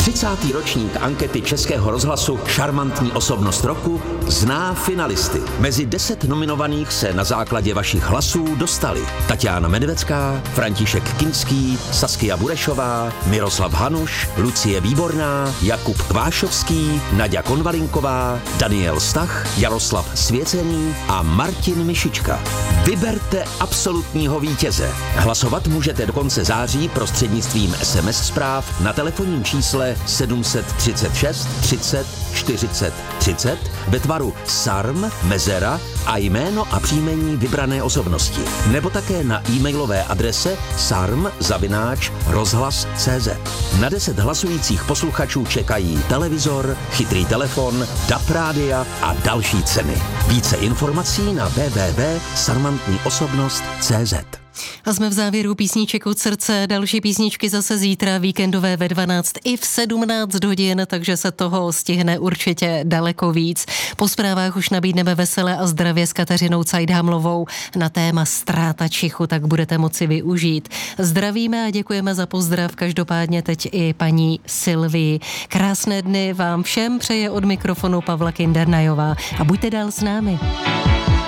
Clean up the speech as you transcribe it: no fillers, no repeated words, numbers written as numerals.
30. ročník ankety Českého rozhlasu Šarmantní osobnost roku zná finalisty. Mezi 10 nominovaných se na základě vašich hlasů dostali Tatiana Medvecká, František Kinský, Saskia Burešová, Miroslav Hanuš, Lucie Výborná, Jakub Kvášovský, Naďa Konvalinková, Daniel Stach, Jaroslav Svěcený a Martin Mišička. Vyberte absolutního vítěze. Hlasovat můžete do konce září prostřednictvím SMS zpráv na telefonním čísle 736 30 40 30 ve tvaru SARM, mezera a jméno a příjmení vybrané osobnosti. Nebo také na e-mailové adrese sarm@rozhlas.cz. Na 10 hlasujících posluchačů čekají televizor, chytrý telefon, DAB rádia a další ceny. Více informací na www.sarmantniosobnost.cz. A jsme v závěru písniček od srdce. Další písničky zase zítra, víkendové ve 12 i v 17 hodin, takže se toho stihne určitě daleko víc. Po zprávách už nabídneme veselé a zdravě s Kateřinou Cajdhamlovou na téma ztráta čichu, tak budete moci využít. Zdravíme a děkujeme za pozdrav, každopádně teď i paní Sylvii. Krásné dny vám všem přeje od mikrofonu Pavla Kindernajová a buďte dál s námi.